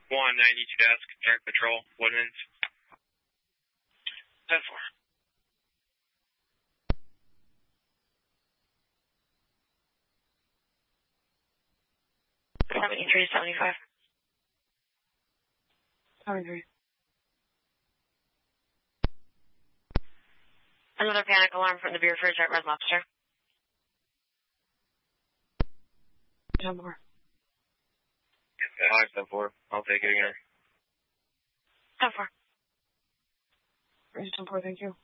192 desk, Air Patrol, Woodlands. 10-4. $73 75. 73. Another panic alarm from the beer fridge at Red Lobster. 10-4. 5-4. I'll take it again. 10-4. 10-4, thank you.